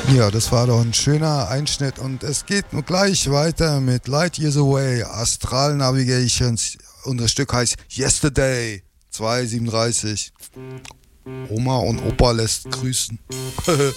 Ja, das war doch ein schöner Einschnitt und es geht nun gleich weiter mit Light Years Away, Astral Navigations und das Stück heißt Yesterday 2:37. Oma und Opa lässt grüßen.